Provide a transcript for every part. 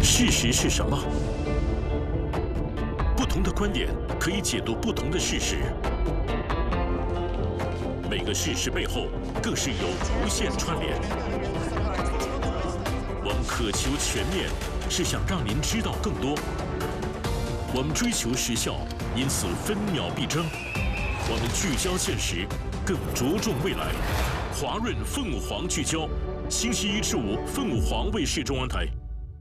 事实是什么？不同的观点可以解读不同的事实，每个事实背后更是有无限串联。我们渴求全面，是想让您知道更多。我们追求时效，因此分秒必争。我们聚焦现实，更着重未来。华润凤凰聚焦，星期一至五，凤凰卫视中央台。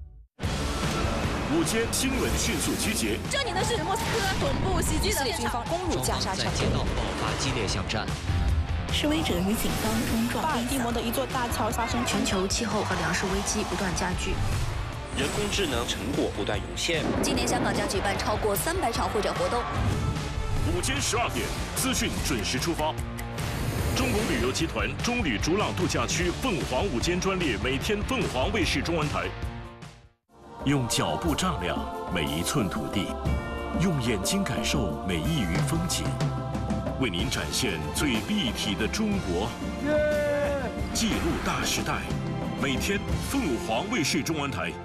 午间新闻迅速集结。 这里的是莫斯科总部袭击的军方攻入加沙城， 在街道爆发激烈巷战。 示威者与警方冲撞。 巴尔的摩的一座大桥发生。 全球气候和粮食危机不断加剧。 人工智能成果不断涌现。 今年香港将举办超过300场会展活动。 午间12点，资讯准时出发。中国旅游集团中旅逐浪度假区凤凰午间专列，每天凤凰卫视中文台。用脚步丈量每一寸土地，用眼睛感受每一隅风景，为您展现最立体的中国，记录大时代。每天凤凰卫视中文台。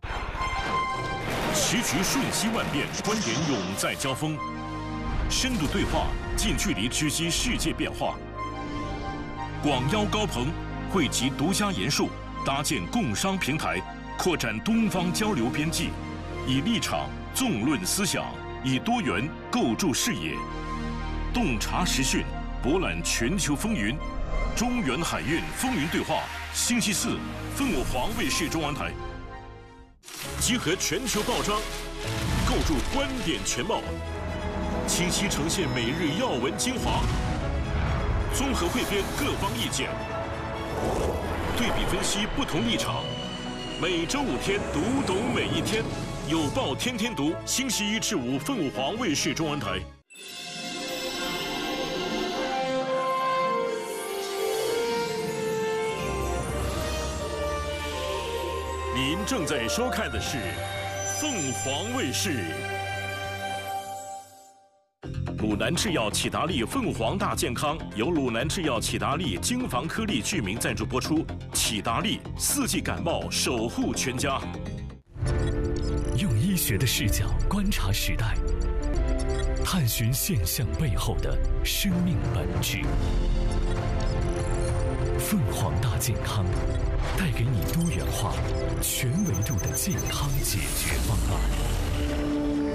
时局瞬息万变，观点永在交锋，深度对话，近距离直击世界变化。广邀高朋，汇集独家研述，搭建共商平台，扩展东方交流边际，以立场纵论思想，以多元构筑视野，洞察时讯，博览全球风云。中原海运风云对话，星期四，凤凰卫视中文台。集合全球报章，构筑观点全貌，清晰呈现每日要闻精华，综合汇编各方意见，对比分析不同立场。每周5天，读懂每一天，有报天天读。星期一至五，凤凰卫视中文台。您正在收看的是凤凰卫视。鲁南制药启达利凤凰大健康由鲁南制药启达利精防颗粒剧名赞助播出。启达利4季感冒守护全家。 用医学的视角观察时代，探寻现象背后的生命本质。凤凰大健康带给你多元化、全维度的健康解决方案。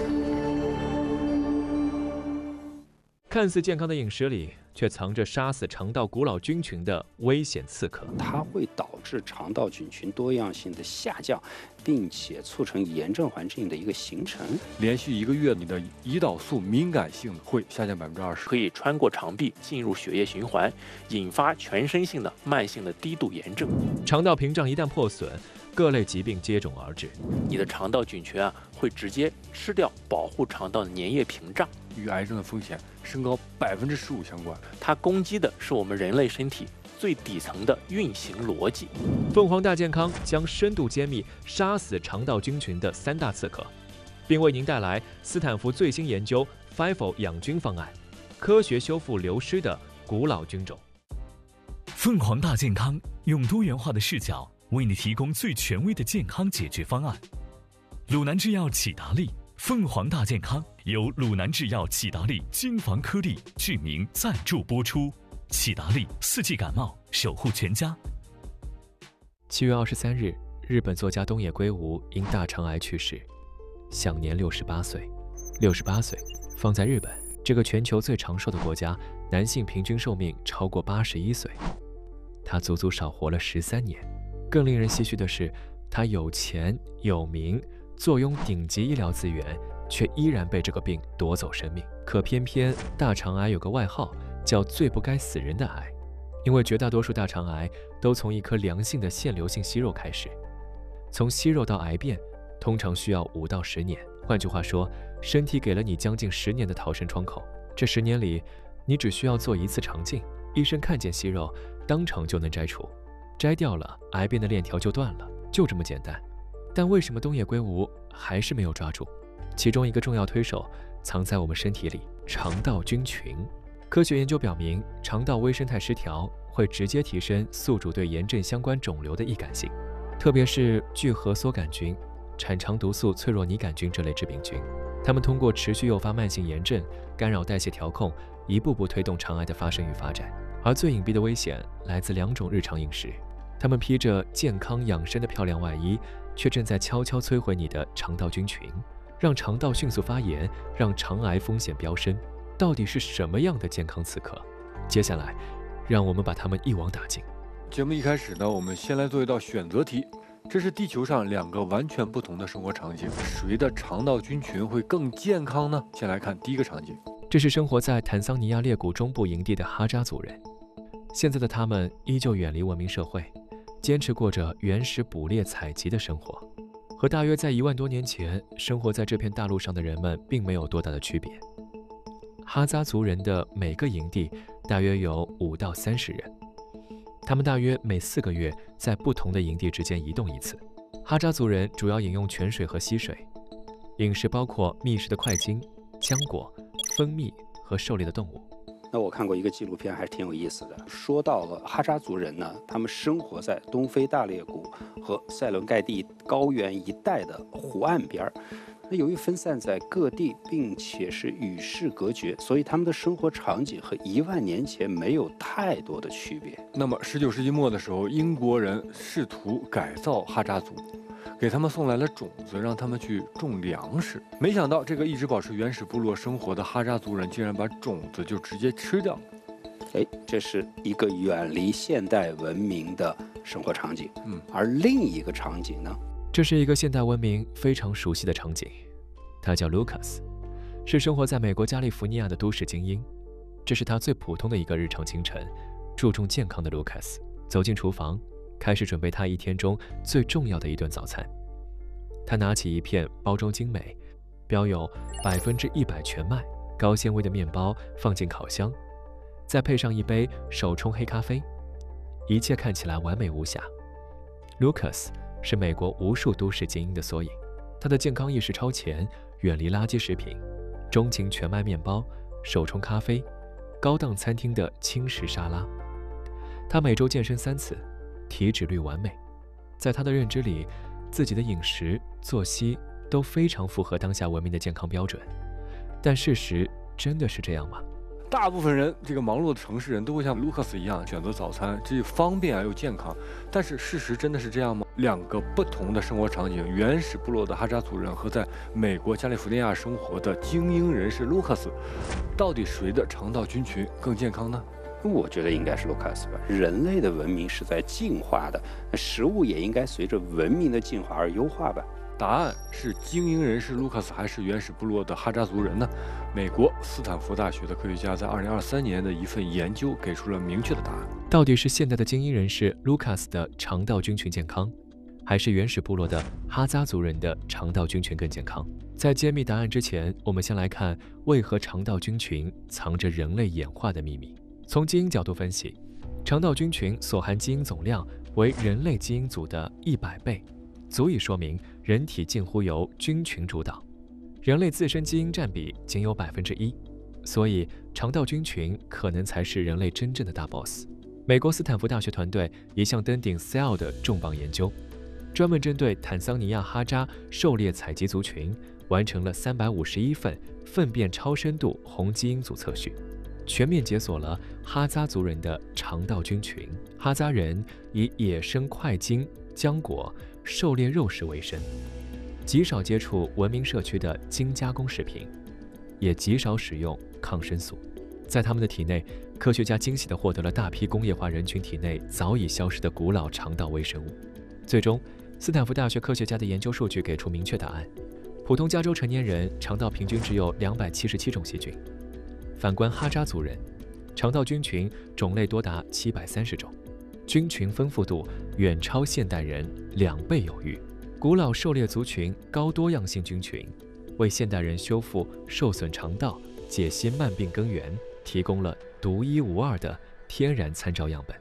看似健康的饮食里，却藏着杀死肠道古老菌群的危险刺客。 它会导致肠道菌群多样性的下降，并且促成炎症环境的一个形成。 连续1个月，你的胰岛素敏感性会下降20%， 可以穿过肠壁进入血液循环，引发全身性的慢性的低度炎症。 肠道屏障一旦破损，各类疾病接踵而至。 你的肠道菌群会直接吃掉保护肠道的粘液屏障， 与癌症的风险升高15%相关。 它攻击的是我们人类身体最底层的运行逻辑。 凤凰大健康将深度揭秘杀死肠道菌群的3大刺客，并为您带来斯坦福最新研究 FIFO 养菌方案，科学修复流失的古老菌种。 凤凰大健康用多元化的视角为你提供最权威的健康解决方案。鲁南制药启达利凤凰大健康由鲁南制药启达利精防颗粒剧名赞助播出。启达利4季感冒守护全家。 7月23日，日本作家东野圭吾因大肠癌去世，享年68岁。68岁，放在日本这个全球最长寿的国家，男性平均寿命超过81岁，他足足少活了13年。更令人唏嘘的是，他有钱有名，坐拥顶级医疗资源，却依然被这个病夺走生命。可偏偏大肠癌有个外号，叫最不该死人的癌，因为绝大多数大肠癌都从一颗良性的腺瘤性息肉开始，从息肉到癌变，通常需要5到10年。换句话说，身体给了你将近10年的逃生窗口，这10年里，你只需要做1次肠镜，医生看见息肉，当场就能摘除，摘掉了，癌变的链条就断了，就这么简单。但为什么东野圭吾还是没有抓住？其中一个重要推手藏在我们身体里，肠道菌群。科学研究表明，肠道微生态失调会直接提升宿主对炎症相关肿瘤的易感性，特别是聚合缩杆菌。 产肠毒素脆弱拟杆菌这类致病菌。它们通过持续诱发慢性炎症，干扰代谢调控，一步步推动肠癌的发生与发展。而最隐蔽的危险来自2种日常饮食，它们披着健康养生的漂亮外衣，却正在悄悄摧毁你的肠道菌群，让肠道迅速发炎，让肠癌风险飙升。到底是什么样的健康刺客？接下来，让我们把它们一网打尽。 节目一开始呢，我们先来做一道选择题。这是地球上2个完全不同的生活场景，谁的肠道菌群会更健康呢？先来看第一个场景， 这是生活在坦桑尼亚裂谷中部营地的哈扎族人。现在的他们依旧远离文明社会，坚持过着原始捕猎采集的生活，和大约在1万多年前生活在这片大陆上的人们并没有多大的区别。哈扎族人的每个营地大约有5到30人，他们大约每4个月在不同的营地之间移动一次。哈扎族人主要饮用泉水和溪水，饮食包括觅食的快鲸、浆果、蜂蜜和狩猎的动物。 那我看过一个纪录片，还是挺有意思的。说到了哈扎族人呢，他们生活在东非大裂谷和塞伦盖蒂高原一带的湖岸边。那由于分散在各地，并且是与世隔绝，所以他们的生活场景和1万年前没有太多的区别。 那么19世纪末的时候，英国人试图改造哈扎族，给他们送来了种子，让他们去种粮食。没想到这个一直保持原始部落生活的哈扎族人，竟然把种子就直接吃掉了。 这是一个远离现代文明的生活场景。而另一个场景呢？ 这是一个现代文明非常熟悉的场景，他叫 Lucas， 是生活在美国加利福尼亚的都市精英。这是他最普通的一个日常清晨。注重健康的 Lucas 走进厨房，开始准备他一天中最重要的一顿早餐。他拿起一片包装精美、标有100%全麦、高纤维的面包放进烤箱，再配上一杯手冲黑咖啡，一切看起来完美无瑕。Lucas 是美国无数都市精英的缩影，他的健康意识超前，远离垃圾食品，钟情全麦面包、手冲咖啡、高档餐厅的轻食沙拉。他每周健身3次，体脂率完美。在他的认知里，自己的饮食、作息都非常符合当下文明的健康标准。但事实真的是这样吗？ 大部分人，这个忙碌的城市人都会像卢克斯一样选择早餐，这方便又健康。但是事实真的是这样吗？2个不同的生活场景，原始部落的哈扎族人和在美国加利福尼亚生活的精英人士卢克斯，到底谁的肠道菌群更健康呢？ 我觉得应该是卢卡斯吧。人类的文明是在进化的，食物也应该随着文明的进化而优化吧。 答案是精英人士卢卡斯还是原始部落的哈扎族人呢？美国斯坦福大学的科学家在2023年的一份研究给出了明确的答案。 到底是现代的精英人士卢卡斯的肠道菌群健康，还是原始部落的哈扎族人的肠道菌群更健康？在揭秘答案之前，我们先来看为何肠道菌群藏着人类演化的秘密。从基因角度分析，肠道菌群所含基因总量为人类基因组的100倍，足以说明人体近乎由菌群主导，人类自身基因占比仅有1%，所以肠道菌群可能才是人类真正的大 boss。美国斯坦福大学团队一项登顶 Cell 的重磅研究，专门针对坦桑尼亚哈扎狩猎采集族群完成了351份粪便超深度红基因组测序，全面解锁了哈扎族人的肠道菌群。哈扎人以野生快鲸、浆果、狩猎肉食为生，极少接触文明社区的精加工食品，也极少使用抗生素。在他们的体内，科学家惊喜地获得了大批工业化人群体内早已消失的古老肠道微生物。最终，斯坦福大学科学家的研究数据给出明确答案：普通加州成年人肠道平均只有277种细菌，反观哈扎族人，肠道菌群种类多达730种，菌群丰富度远超现代人2倍有余。古老狩猎族群高多样性菌群，为现代人修复受损肠道、解析慢病根源提供了独一无二的天然参照样本。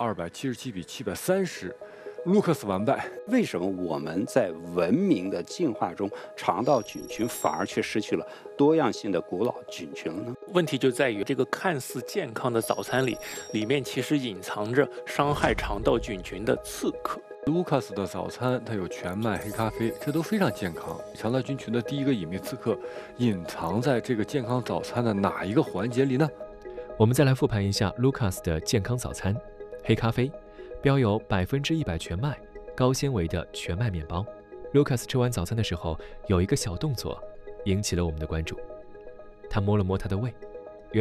277比730，卢克斯完败。 为什么我们在文明的进化中，肠道菌群反而却失去了多样性的古老菌群了呢？ 问题就在于这个看似健康的早餐里面其实隐藏着伤害肠道菌群的刺客。 卢卡斯的早餐它有全麦黑咖啡，这都非常健康。肠道菌群的第一个隐秘刺客隐藏在这个健康早餐的哪一个环节里呢？ 我们再来复盘一下 Lucas 的健康早餐：黑咖啡，标有100%全麦、高纤维的全麦面包。Lucas 吃完早餐的时候有一个小动作，引起了我们的关注。他摸了摸他的胃，